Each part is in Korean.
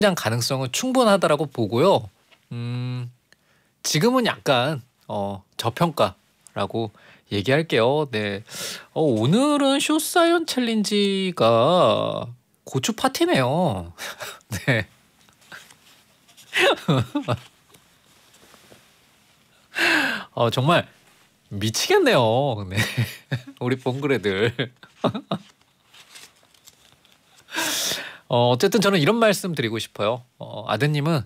성장 가능성은 충분하다라고 보고요. 지금은 약간 저평가라고 얘기할게요. 네. 오늘은 쇼사이언 챌린지가 고추 파티네요. 네. 정말 미치겠네요. 네. 우리 봉그레들. 어쨌든 저는 이런 말씀 드리고 싶어요. 아드님은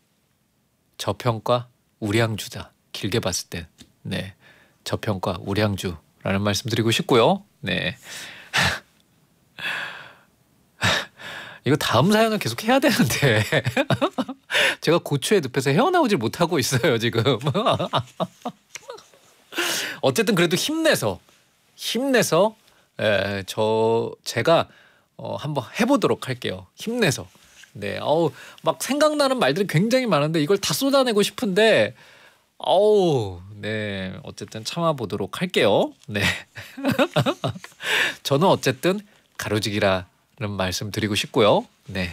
저평가 우량주다. 길게 봤을 때. 네. 저평가 우량주라는 말씀 드리고 싶고요. 네. 이거 다음 사연은 계속 해야 되는데 제가 고추에 늪에서 헤어나오질 못하고 있어요 지금. 어쨌든 그래도 힘내서 제가 한번 해보도록 할게요. 힘내서. 네. 막 생각나는 말들이 굉장히 많은데 이걸 다 쏟아내고 싶은데 네. 어쨌든 참아보도록 할게요. 네. 저는 어쨌든 가로지기라는 말씀 드리고 싶고요. 네.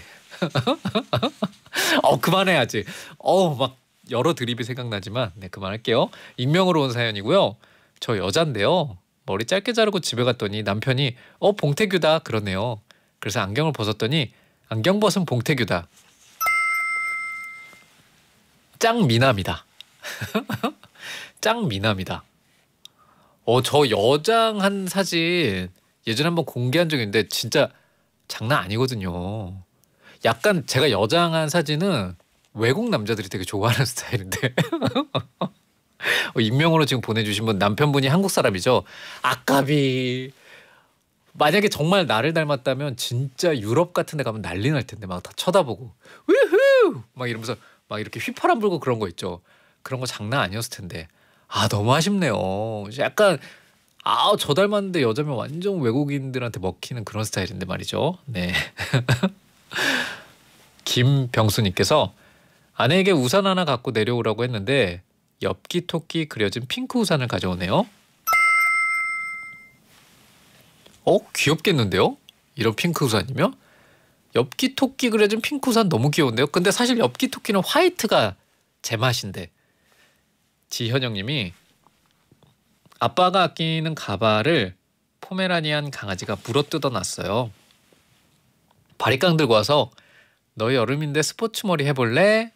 그만해야지. 막 여러 드립이 생각나지만 네, 그만할게요. 익명으로 온 사연이고요. 저 여잔데요. 머리 짧게 자르고 집에 갔더니 남편이 봉태규다 그러네요. 그래서 안경을 벗었더니 안경 벗은 봉태규다. 짱 미남이다. 짱 미남이다. 저 여장한 사진 예전에 한번 공개한 적이 있는데 진짜 장난 아니거든요. 약간 제가 여장한 사진은 외국 남자들이 되게 좋아하는 스타일인데 익명으로 지금 보내주신 분 남편분이 한국 사람이죠. 아까비. 만약에 정말 나를 닮았다면 진짜 유럽 같은 데 가면 난리 날 텐데 막 다 쳐다보고 우후 막 이러면서 막 이렇게 휘파람 불고 그런 거 있죠. 그런 거 장난 아니었을 텐데 너무 아쉽네요. 약간 저 닮았는데 여자면 완전 외국인들한테 먹히는 그런 스타일인데 말이죠. 네. 김병수님께서 아내에게 우산 하나 갖고 내려오라고 했는데 엽기 토끼 그려진 핑크 우산을 가져오네요. 귀엽겠는데요? 이런 핑크 우산이면? 엽기 토끼 그려진 핑크 우산 너무 귀여운데요? 근데 사실 엽기 토끼는 화이트가 제 맛인데. 지현영님이 아빠가 아끼는 가발을 포메라니안 강아지가 물어뜯어 놨어요. 바리깡 들고 와서 너 여름인데 스포츠 머리 해볼래?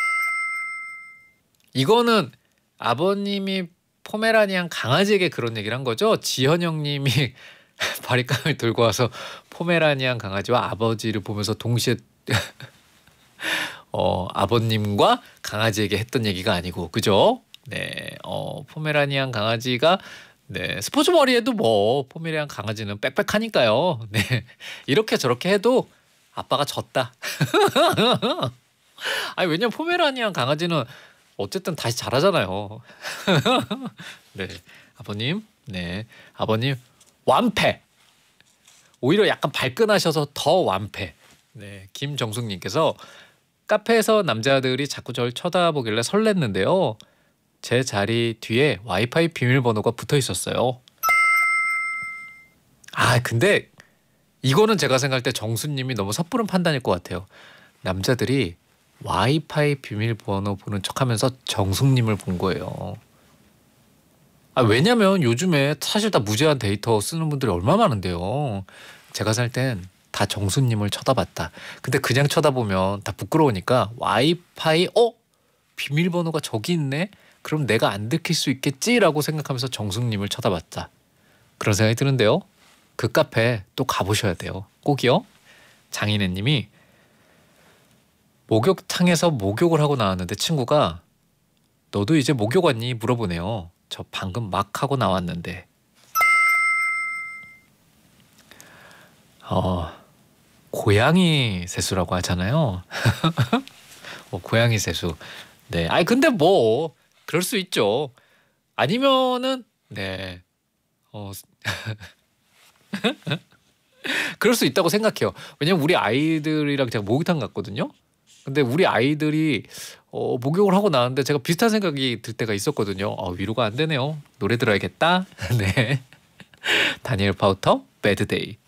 이거는 아버님이 포메라니안 강아지에게 그런 얘기를 한 거죠? 지현영님이 바리깡을 들고 와서 포메라니안 강아지와 아버지를 보면서 동시에 아버님과 강아지에게 했던 얘기가 아니고 그죠? 네, 포메라니안 강아지가 네 스포츠 머리에도 뭐 포메라니안 강아지는 빽빽하니까요. 네, 이렇게 저렇게 해도 아빠가 졌다. 아니 왜냐면 포메라니안 강아지는 어쨌든 다시 자라잖아요. 네, 아버님, 네 아버님 완패. 오히려 약간 발끈하셔서 더 완패. 네, 김정숙님께서 카페에서 남자들이 자꾸 절 쳐다보길래 설렜는데요. 제 자리 뒤에 와이파이 비밀번호가 붙어 있었어요. 근데 이거는 제가 생각할 때 정수님이 너무 섣부른 판단일 것 같아요. 남자들이 와이파이 비밀번호 보는 척하면서 정숙님을 본 거예요. 왜냐면 요즘에 사실 다 무제한 데이터 쓰는 분들이 얼마나 많은데요. 제가 살 땐 다 정수님을 쳐다봤다. 근데 그냥 쳐다보면 다 부끄러우니까 와이파이 비밀번호가 저기 있네? 그럼 내가 안 들킬 수 있겠지라고 생각하면서 정숙님을 쳐다봤다. 그런 생각이 드는데요. 그 카페 또 가보셔야 돼요. 꼭이요. 장인애님이 목욕탕에서 목욕을 하고 나왔는데 친구가 너도 이제 목욕 왔니? 물어보네요. 저 방금 막 하고 나왔는데. 고양이 세수라고 하잖아요. 고양이 세수. 네. 근데 뭐 그럴 수 있죠. 아니면은 네. 그럴 수 있다고 생각해요. 왜냐면 우리 아이들이랑 제가 목욕탕 갔거든요. 근데 우리 아이들이 목욕을 하고 나왔는데 제가 비슷한 생각이 들 때가 있었거든요. 위로가 안 되네요. 노래 들어야겠다. 네. 다니엘 파우터 배드데이.